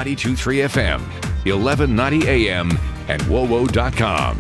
92.3 FM, 1190 AM, and WOWO.com.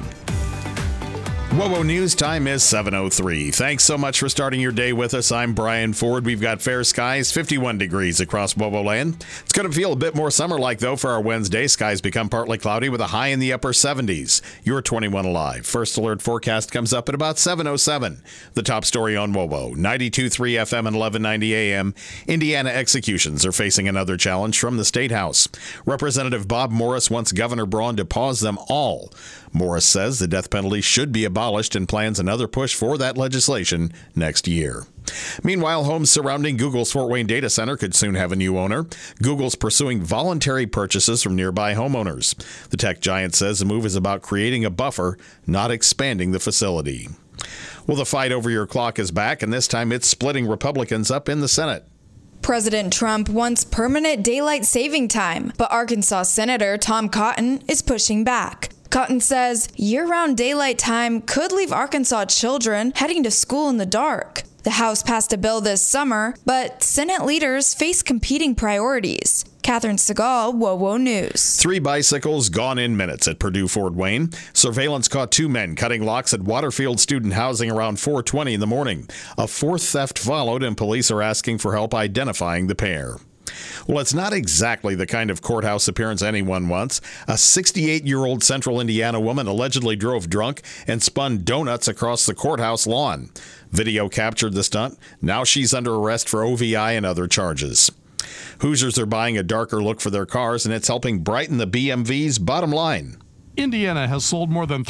WOWO News time is 7:03. Thanks so much for starting your day with us. I'm Brian Ford. We've got fair skies, 51 degrees across WOWO land. It's going to feel a bit more summer-like, though, for our Wednesday. Skies become partly cloudy with a high in the upper 70s. You're 21 alive. First alert forecast comes up at about 7:07. The top story on WOWO, 92.3 FM and 1190 AM. Indiana executions are facing another challenge from the State House. Representative Bob Morris wants Governor Braun to pause them all. Morris says the death penalty should be abolished and plans another push for that legislation next year. Meanwhile, homes surrounding Google's Fort Wayne data center could soon have a new owner. Google's pursuing voluntary purchases from nearby homeowners. The tech giant says the move is about creating a buffer, not expanding the facility. Well, the fight over your clock is back, and this time it's splitting Republicans up in the Senate. President Trump wants permanent daylight saving time, but Arkansas Senator Tom Cotton is pushing back. Cotton says year-round daylight time could leave Arkansas children heading to school in the dark. The House passed a bill this summer, but Senate leaders face competing priorities. Catherine Segal, WOWO News. 3 bicycles gone in minutes at Purdue Fort Wayne. Surveillance caught 2 men cutting locks at Waterfield student housing around 4:20 in the morning. A 4th theft followed, and police are asking for help identifying the pair. Well, it's not exactly the kind of courthouse appearance anyone wants. A 68-year-old Central Indiana woman allegedly drove drunk and spun donuts across the courthouse lawn. Video captured the stunt. Now she's under arrest for OVI and other charges. Hoosiers are buying a darker look for their cars, and it's helping brighten the BMW's bottom line. Indiana has sold more than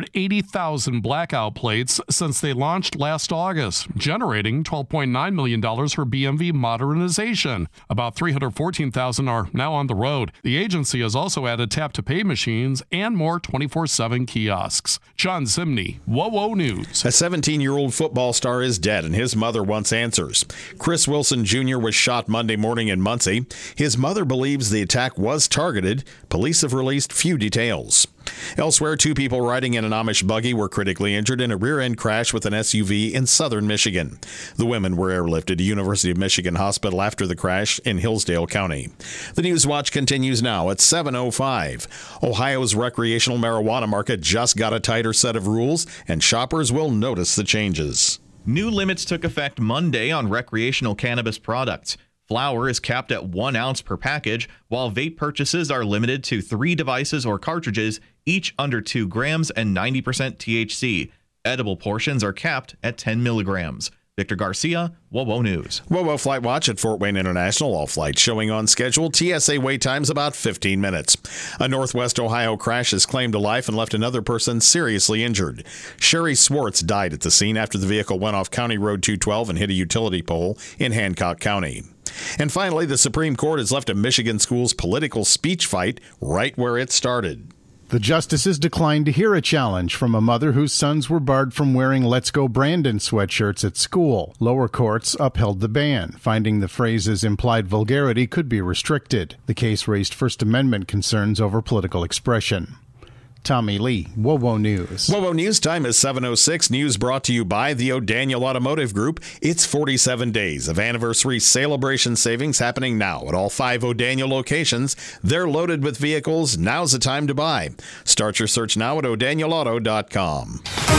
380,000 blackout plates since they launched last August, generating $12.9 million for BMV modernization. About 314,000 are now on the road. The agency has also added tap-to-pay machines and more 24/7 kiosks. John Zimney, WOWO News. A 17-year-old football star is dead, and his mother wants answers. Chris Wilson Jr. was shot Monday morning in Muncie. His mother believes the attack was targeted. Police have released few details. Elsewhere, 2 people riding in an Amish buggy were critically injured in a rear-end crash with an SUV in southern Michigan. The women were airlifted to University of Michigan Hospital after the crash in Hillsdale County. The News Watch continues now at 7:05. Ohio's recreational marijuana market just got a tighter set of rules, and shoppers will notice the changes. New limits took effect Monday on recreational cannabis products. Flower is capped at 1 ounce per package, while vape purchases are limited to 3 devices or cartridges, each under 2 grams and 90% THC. Edible portions are capped at 10 milligrams. Victor Garcia, WOWO News. WOWO Flight Watch at Fort Wayne International. All flights showing on schedule. TSA wait times about 15 minutes. A Northwest Ohio crash has claimed a life and left another person seriously injured. Sherry Swartz died at the scene after the vehicle went off County Road 212 and hit a utility pole in Hancock County. And finally, the Supreme Court has left a Michigan school's political speech fight right where it started. The justices declined to hear a challenge from a mother whose sons were barred from wearing Let's Go Brandon sweatshirts at school. Lower courts upheld the ban, finding the phrase's implied vulgarity could be restricted. The case raised First Amendment concerns over political expression. Tommy Lee, WOWO News. WOWO News time is 7:06. News brought to you by the O'Daniel Automotive Group. It's 47 days of anniversary celebration savings happening now at all 5 O'Daniel locations. They're loaded with vehicles. Now's the time to buy. Start your search now at o'danielauto.com.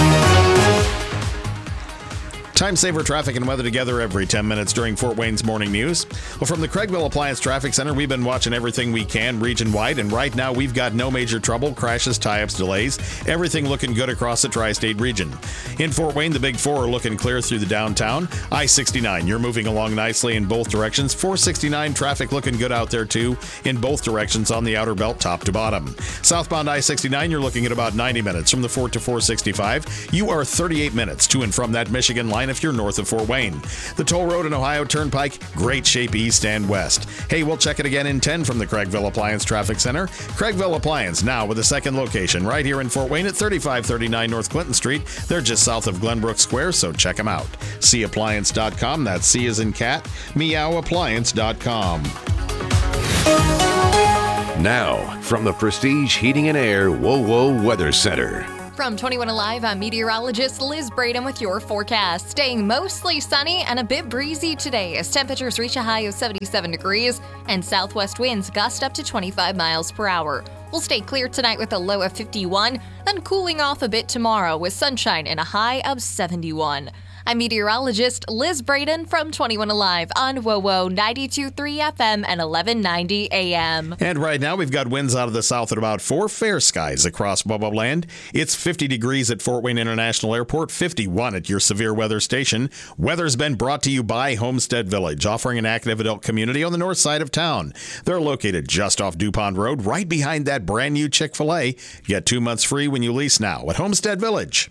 Time saver traffic and weather together every 10 minutes during Fort Wayne's morning news. Well, from the Craigville Appliance Traffic Center, we've been watching everything we can region-wide, and right now we've got no major trouble, crashes, tie-ups, delays, everything looking good across the tri-state region. In Fort Wayne, the Big Four are looking clear through the downtown. I-69, you're moving along nicely in both directions. 469 traffic looking good out there too in both directions on the outer belt, top to bottom. Southbound I-69, you're looking at about 90 minutes from the Fort to 465. You are 38 minutes to and from that Michigan line if you're north of Fort Wayne. The toll road and Ohio Turnpike, great shape east and west. Hey, we'll check it again in 10 from the Craigville Appliance Traffic Center. Craigville Appliance now with a second location right here in Fort Wayne at 3539 North Clinton Street. They're just south of Glenbrook Square, so check them out. CAppliance.com, that's C as in cat, meowappliance.com. Now, from the Prestige Heating and Air WOWO Weather Center. From 21 Alive, I'm meteorologist Liz Braden with your forecast. Staying mostly sunny and a bit breezy today as temperatures reach a high of 77 degrees and southwest winds gust up to 25 miles per hour. We'll stay clear tonight with a low of 51, then cooling off a bit tomorrow with sunshine and a high of 71. I'm meteorologist Liz Braden from 21 Alive on WOWO 92.3 FM and 1190 AM. And right now we've got winds out of the south at about 4, fair skies across WOWO land. It's 50 degrees at Fort Wayne International Airport, 51 at your severe weather station. Weather's been brought to you by Homestead Village, offering an active adult community on the north side of town. They're located just off DuPont Road, right behind that brand new Chick-fil-A. Get 2 months free when you lease now at Homestead Village.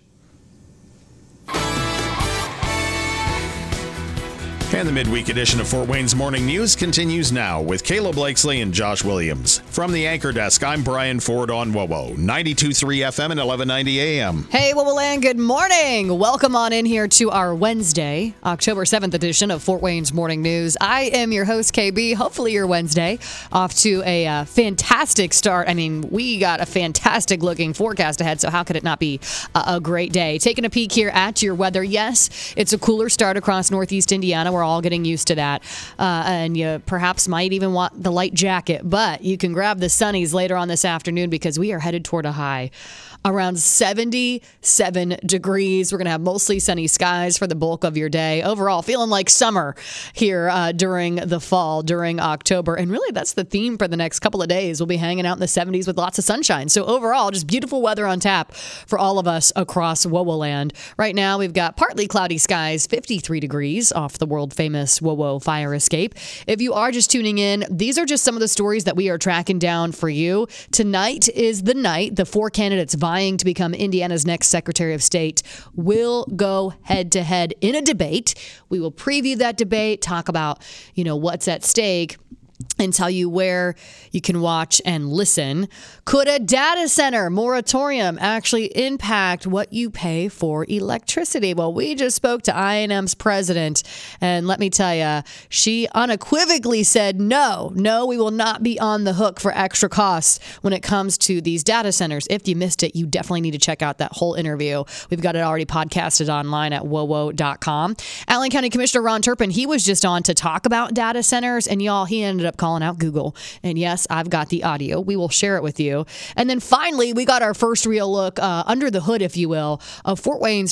And the midweek edition of Fort Wayne's Morning News continues now with Kayla Blakesley and Josh Williams. From the anchor desk, I'm Brian Ford on WOWO, 92.3 FM and 1190 AM. Hey, WOWO Land, good morning. Welcome on in here to our Wednesday, October 7th edition of Fort Wayne's Morning News. I am your host, KB. Hopefully your Wednesday off to a fantastic start. I mean, we got a fantastic looking forecast ahead, so how could it not be a great day? Taking a peek here at your weather. Yes, it's a cooler start across Northeast Indiana. We're all getting used to that, and you perhaps might even want the light jacket, but you can grab the sunnies later on this afternoon because we are headed toward a high around 77 degrees. We're going to have mostly sunny skies for the bulk of your day. Overall, feeling like summer here during the fall, during October. And really, that's the theme for the next couple of days. We'll be hanging out in the 70s with lots of sunshine. So overall, just beautiful weather on tap for all of us across WOWO land. Right now, we've got partly cloudy skies, 53 degrees off the world-famous WOWO fire escape. If you are just tuning in, these are just some of the stories that we are tracking down for you. Tonight is the night the 4 candidates vying to become Indiana's next Secretary of State will go head-to-head in a debate. We will preview that debate, talk about, what's at stake, and tell you where you can watch and listen. Could a data center moratorium actually impact what you pay for electricity? Well, we just spoke to I&M's president, and let me tell you, she unequivocally said no, we will not be on the hook for extra costs when it comes to these data centers. If you missed it, you definitely need to check out that whole interview. We've got it already podcasted online at wowo.com. Allen County Commissioner Ron Turpin, he was just on to talk about data centers, and y'all, he ended up calling out Google. And yes, I've got the audio. We will share it with you. And then finally, we got our first real look under the hood, if you will, of Fort Wayne's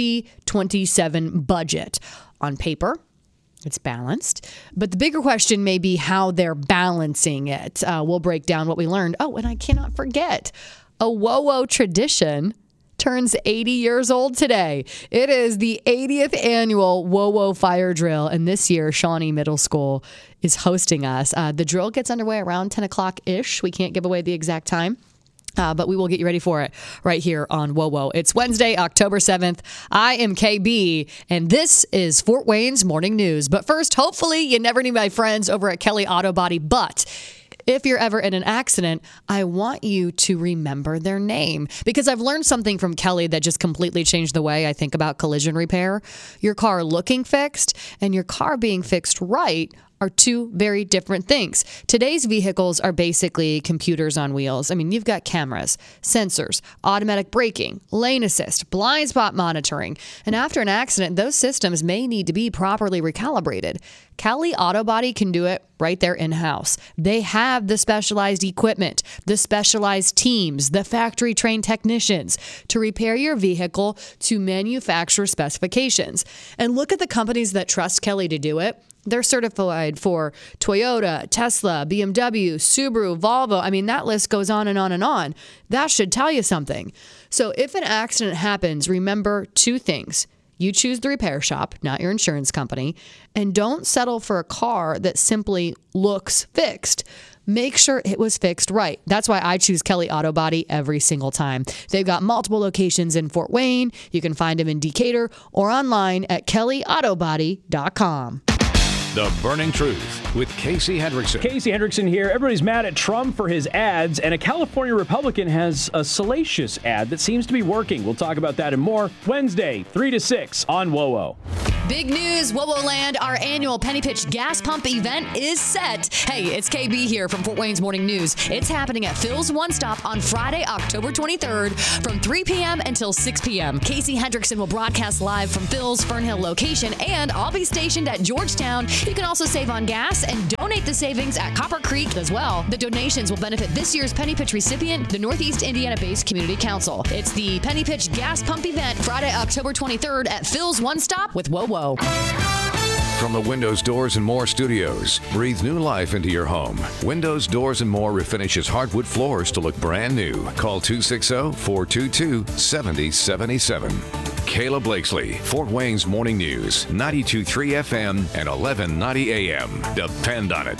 2027 budget. On paper, it's balanced. But the bigger question may be how they're balancing it. We'll break down what we learned. Oh, and I cannot forget, a WOWO tradition turns 80 years old today. It is the 80th annual WOWO Fire Drill, and this year, Shawnee Middle School is hosting us. The drill gets underway around 10 o'clock-ish. We can't give away the exact time. But we will get you ready for it right here on WOWO. It's Wednesday, October 7th. I am KB, and this is Fort Wayne's Morning News. But first, hopefully, you never knew my friends over at Kelly Auto Body, but if you're ever in an accident, I want you to remember their name, because I've learned something from Kelly that just completely changed the way I think about collision repair. Your car looking fixed and your car being fixed right are two very different things. Today's vehicles are basically computers on wheels. I mean, you've got cameras, sensors, automatic braking, lane assist, blind spot monitoring. And after an accident, those systems may need to be properly recalibrated. Kelly Auto Body can do it right there in-house. They have the specialized equipment, the specialized teams, the factory-trained technicians to repair your vehicle to manufacturer specifications. And look at the companies that trust Kelly to do it. They're certified for Toyota, Tesla, BMW, Subaru, Volvo. I mean, that list goes on and on and on. That should tell you something. So if an accident happens, remember two things. You choose the repair shop, not your insurance company, and don't settle for a car that simply looks fixed. Make sure it was fixed right. That's why I choose Kelly Auto Body every single time. They've got multiple locations in Fort Wayne. You can find them in Decatur or online at kellyautobody.com. The Burning Truth with Casey Hendrickson. Casey Hendrickson here. Everybody's mad at Trump for his ads, and a California Republican has a salacious ad that seems to be working. We'll talk about that and more Wednesday, 3 to 6 on WOWO. Big news, WOWO Land, our annual Penny Pitch gas pump event is set. Hey, it's KB here from Fort Wayne's Morning News. It's happening at Phil's One Stop on Friday, October 23rd from 3 p.m. until 6 p.m. Casey Hendrickson will broadcast live from Phil's Fernhill location, and I'll be stationed at Georgetown. You can also save on gas and donate the savings at Copper Creek as well. The donations will benefit this year's Penny Pitch recipient, the Northeast Indiana-based Community Council. It's the Penny Pitch gas pump event Friday, October 23rd at Phil's One Stop with WOWO. From the Windows, Doors, and More studios, breathe new life into your home. Windows, Doors, and More refinishes hardwood floors to look brand new. Call 260-422-7077. Kayla Blakesley, Fort Wayne's Morning News, 92.3 FM and 1190 AM. Depend on it.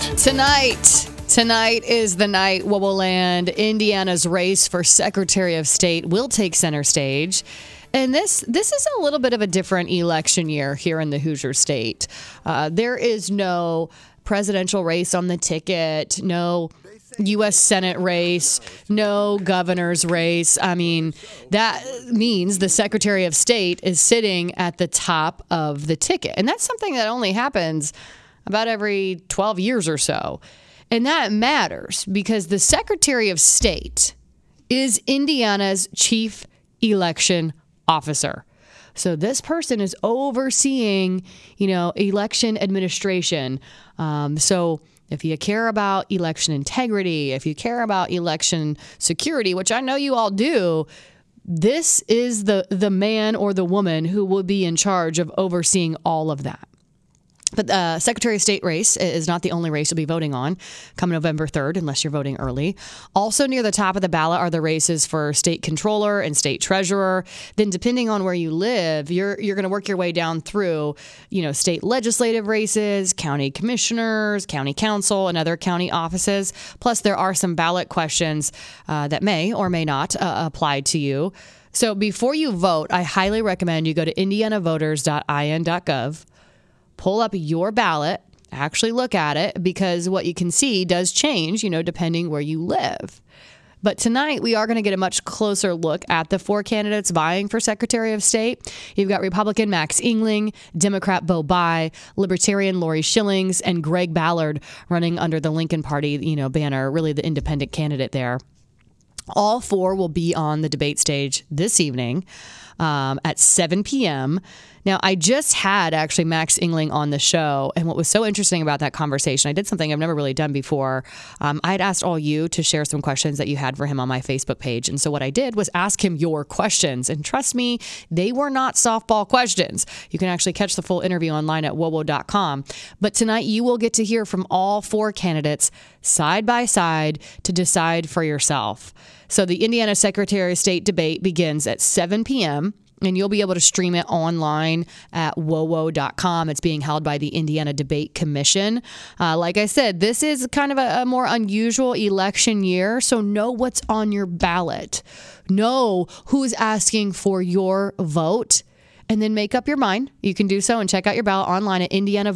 Tonight is the night WOWO Land, Indiana's race for Secretary of State will take center stage. And this is a little bit of a different election year here in the Hoosier State. There is no presidential race on the ticket, no U.S. Senate race, no governor's race. I mean, that means the Secretary of State is sitting at the top of the ticket. And that's something that only happens about every 12 years or so. And that matters because the Secretary of State is Indiana's chief election officer. So this person is overseeing, election administration. So if you care about election integrity, if you care about election security, which I know you all do, this is the man or the woman who will be in charge of overseeing all of that. But the Secretary of State race is not the only race you'll be voting on come November 3rd, unless you're voting early. Also near the top of the ballot are the races for state controller and state treasurer. Then depending on where you live, you're going to work your way down through, state legislative races, county commissioners, county council, and other county offices. Plus, there are some ballot questions that may or may not apply to you. So before you vote, I highly recommend you go to indianavoters.in.gov. Pull up your ballot, actually look at it, because what you can see does change, depending where you live. But tonight, we are going to get a much closer look at the four candidates vying for Secretary of State. You've got Republican Max Engling, Democrat Bo Bai, Libertarian Lori Schillings, and Greg Ballard running under the Lincoln Party, banner, really the independent candidate there. All four will be on the debate stage this evening at 7 p.m. Now, I just had actually Max Engling on the show, and what was so interesting about that conversation, I did something I've never really done before. I had asked all you to share some questions that you had for him on my Facebook page, and so what I did was ask him your questions, and trust me, they were not softball questions. You can actually catch the full interview online at wowo.com. But tonight, you will get to hear from all four candidates side by side to decide for yourself. So the Indiana Secretary of State debate begins at 7 p.m., and you'll be able to stream it online at wowo.com. It's being held by the Indiana Debate Commission. Like I said, this is kind of a more unusual election year, so know what's on your ballot. Know who's asking for your vote, and then make up your mind. You can do so and check out your ballot online at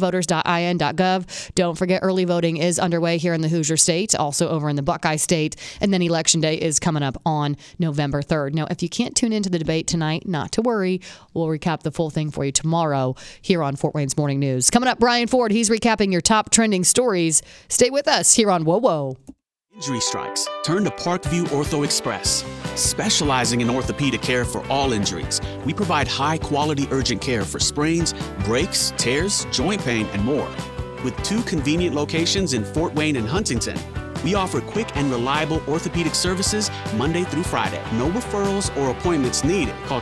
indianavoters.in.gov. Don't forget, early voting is underway here in the Hoosier State, also over in the Buckeye State, and then Election Day is coming up on November 3rd. Now, if you can't tune into the debate tonight, not to worry. We'll recap the full thing for you tomorrow here on Fort Wayne's Morning News. Coming up, Brian Ford. He's recapping your top trending stories. Stay with us here on WOWO. Injury strikes. Turn to Parkview Ortho Express. Specializing in orthopedic care for all injuries, we provide high-quality urgent care for sprains, breaks, tears, joint pain, and more. With 2 convenient locations in Fort Wayne and Huntington, we offer quick and reliable orthopedic services Monday through Friday. No referrals or appointments needed. Call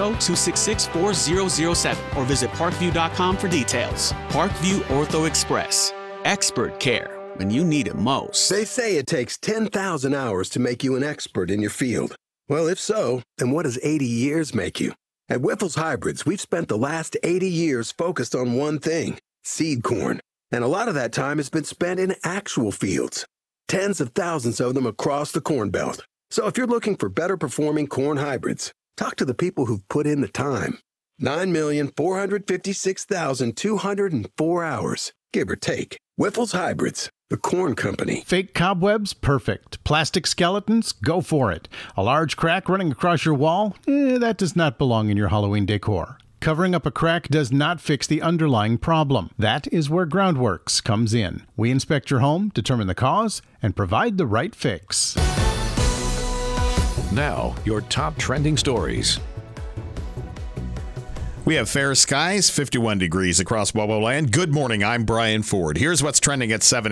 260-266-4007 or visit parkview.com for details. Parkview Ortho Express. Expert care when you need it most. They say it takes 10,000 hours to make you an expert in your field. Well, if so, then what does 80 years make you? At Wyffels Hybrids, we've spent the last 80 years focused on one thing, seed corn. And a lot of that time has been spent in actual fields. Tens of thousands of them across the Corn Belt. So if you're looking for better performing corn hybrids, talk to the people who've put in the time. 9,456,204 hours, give or take. Wyffels Hybrids. The Corn Company. Fake cobwebs? Perfect. Plastic skeletons? Go for it. A large crack running across your wall? That does not belong in your Halloween decor. Covering up a crack does not fix the underlying problem. That is where Groundworks comes in. We inspect your home, determine the cause, and provide the right fix. Now, your top trending stories. We have fair skies, 51 degrees across Wobo Land. Good morning, I'm Brian Ford. Here's what's trending at 7